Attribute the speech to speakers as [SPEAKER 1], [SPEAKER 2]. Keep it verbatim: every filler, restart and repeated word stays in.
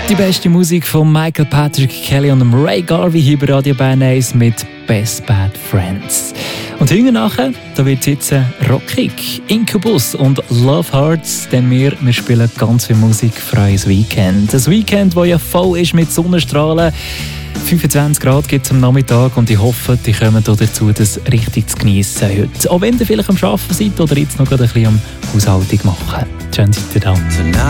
[SPEAKER 1] Die beste Musik von Michael Patrick Kelly und Ray Garvey hier bei Radio Bern eins mit Best Bad Friends. Und hinten nachher, da wird es jetzt rockig. Incubus und Love Hearts, denn wir, wir spielen ganz viel Musik für ein Weekend. Ein Weekend, das ja voll ist mit Sonnenstrahlen. fünfundzwanzig Grad gibt es am Nachmittag und ich hoffe, die kommen dazu, das richtig zu geniessen heute. Auch wenn ihr vielleicht am Arbeiten seid oder jetzt noch gerade ein bisschen am Haushaltung machen. Schön seid ihr da.